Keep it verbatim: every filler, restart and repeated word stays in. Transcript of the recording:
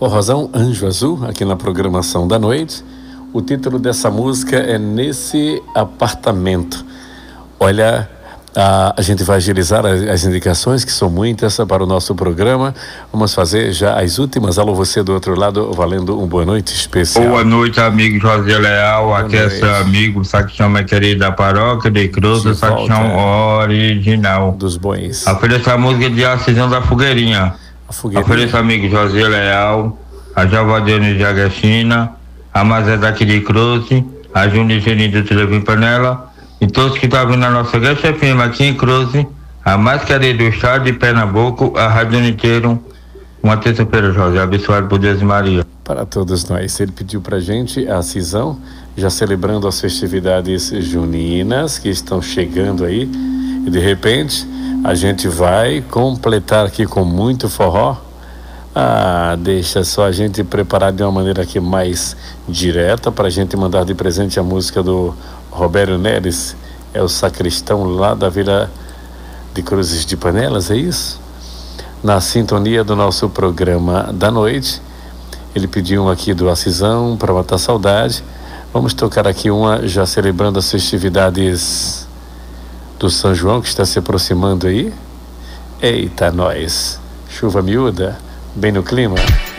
Forrozão Anjo Azul, aqui na programação da noite. O título dessa música é Nesse Apartamento. Olha, a, a gente vai agilizar as, as indicações, que são muitas, para o nosso programa. Vamos fazer já as últimas. Alô, você do outro lado, valendo um boa noite especial. Boa noite, amigo José Leal. Boa Aqui noite. É seu amigo, sacristão minha querida paróquia de Cruz, o sacristão original. Dos bons. Ofereço a música de Acisão da Fogueirinha. A Fogueirinha. Ofereço amigo José Leal, a Javadiane de Agostina, a Mazé daqui de Cruz, a Júnior Geninho do Televim Panela, e todos que estão vindo na nossa Guest F M aqui em Cruz, a mais querida do estado de Pernambuco, a Rádio inteiro. Uma terça-feira, José, abençoado por Deus e Maria. Para todos nós. Ele pediu pra gente a Cisão, já celebrando as festividades juninas que estão chegando aí, e de repente a gente vai completar aqui com muito forró. Ah, deixa só a gente preparar de uma maneira aqui mais direta para a gente mandar de presente a música do Roberto Neres, é o sacristão lá da Vila de Cruzes de Panelas, é isso? Na sintonia do nosso programa da noite. Ele pediu um aqui do Acisão para matar saudade. Vamos tocar aqui uma já celebrando as festividades do São João que está se aproximando aí. Eita, nós, chuva miúda, bem no clima.